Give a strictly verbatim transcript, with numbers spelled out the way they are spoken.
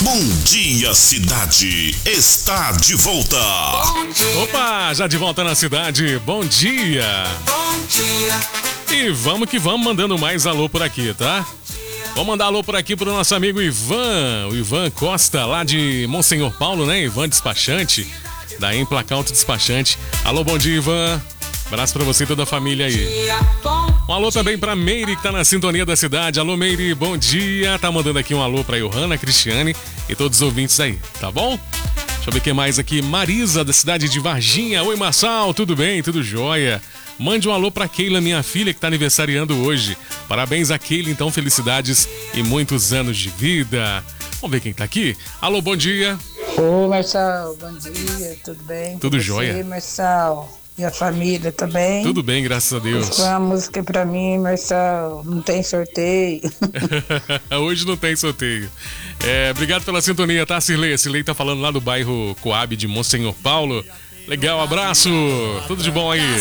Bom Dia Cidade está de volta. Opa, já de volta na cidade. Bom dia. Bom dia. E vamos que vamos mandando mais alô por aqui, tá? Vou mandar alô por aqui pro nosso amigo Ivan, o Ivan Costa, lá de Monsenhor Paulo, né? Ivan Despachante, da Emplacauto Despachante. Alô, bom dia, Ivan. Abraço pra você e toda a família aí. Um alô também pra Meire, que tá na sintonia da cidade. Alô, Meire, bom dia. Tá mandando aqui um alô pra Johanna, Cristiane e todos os ouvintes aí, tá bom? Deixa eu ver quem mais aqui. Marisa, da cidade de Varginha. Oi, Marçal, tudo bem? Tudo jóia? Mande um alô pra Keila, minha filha, que tá aniversariando hoje. Parabéns a Keila, então, felicidades e muitos anos de vida. Vamos ver quem tá aqui. Alô, bom dia. Ô, Marçal, bom dia, tudo bem? Tudo Com jóia. você, Marçal? E a família também? Tudo bem, graças a Deus. Foi uma música pra mim, Marçal. Não tem sorteio. Hoje não tem sorteio. É, obrigado pela sintonia, tá, Cirlei? A Cirlei tá falando lá do bairro Coab de Monsenhor Paulo. Legal, abraço. Tudo de bom aí.